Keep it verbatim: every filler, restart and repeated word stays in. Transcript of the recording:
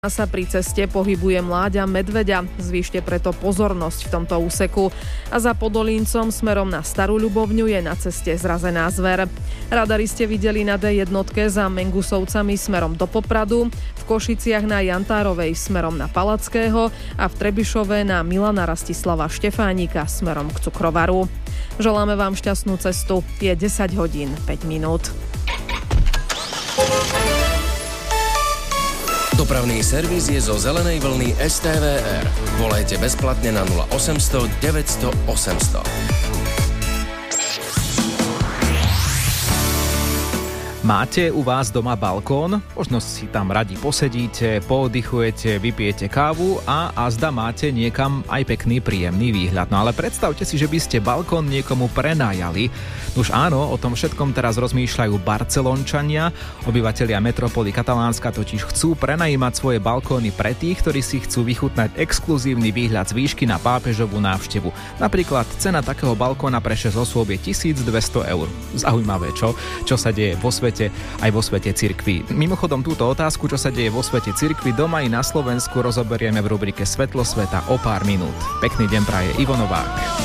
sa pri ceste pohybuje mláďa medveďa. Zvýšte preto pozornosť v tomto úseku. A za Podolíncom smerom na Starú Ľubovňu je na ceste zrazená zver. Radari ste videli na dé jedna za Mengusovcami smerom do Popradu, v Košiciach na Jantárovej smerom na Palackého a v Trebišove na Milana Rastislava Štefánika smerom k Cukrovaru. Želáme vám šťastnú cestu. Je desať hodín päť minút. Dopravný servis je zo zelenej vlny es té vé er. Volajte bezplatne na nula osemsto deväťsto osemsto. Máte u vás doma balkón? Možno si tam radi posedíte, pooddychujete, vypijete kávu a azda máte niekam aj pekný, príjemný výhľad. No ale predstavte si, že by ste balkón niekomu prenájali. Už áno, o tom všetkom teraz rozmýšľajú Barcelončania. Obyvatelia metropoly Katalánska totiž chcú prenajímať svoje balkóny pre tých, ktorí si chcú vychutnať exkluzívny výhľad z výšky na pápežovú návštevu. Napríklad cena takého balkóna pre šesť osôb je tisícdvesto eur. Zaujímavé, čo? Čo sa deje vo svete, aj vo svete cirkvi. Mimochodom, túto otázku, čo sa deje vo svete cirkvi doma i na Slovensku, rozoberieme v rubrike Svetlo sveta o pár minút. Pekný deň praje Ivo Novák.